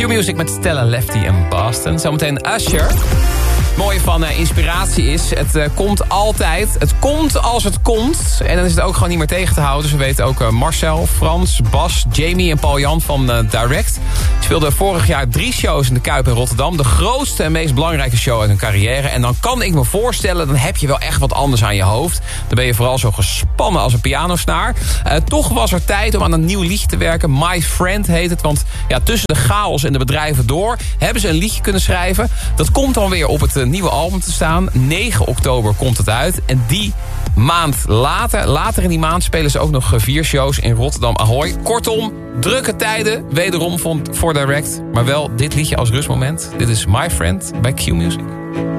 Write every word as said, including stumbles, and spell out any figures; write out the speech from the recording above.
Q-Music met Stella Lefty en Boston. Zometeen Usher. Het mooie van uh, inspiratie is, het uh, komt altijd. Het komt als het komt. En dan is het ook gewoon niet meer tegen te houden. Dus we weten ook uh, Marcel, Frans, Bas, Jamie en Paul-Jan van uh, Direct. Speelden vorig jaar drie shows in de Kuip in Rotterdam. De grootste en meest belangrijke show uit hun carrière. En dan kan ik me voorstellen, dan heb je wel echt wat anders aan je hoofd. Dan ben je vooral zo gespannen als een pianosnaar. Uh, toch was er tijd om aan een nieuw liedje te werken. My Friend heet het. Want ja, tussen de chaos en de bedrijven door hebben ze een liedje kunnen schrijven. Dat komt dan weer op het uh, nieuwe album te staan. negen oktober komt het uit. En die maand later, later in die maand spelen ze ook nog vier shows in Rotterdam Ahoy. Kortom, drukke tijden, wederom voor Direct. Maar wel dit liedje als rustmoment. Dit is My Friend bij Q-Music.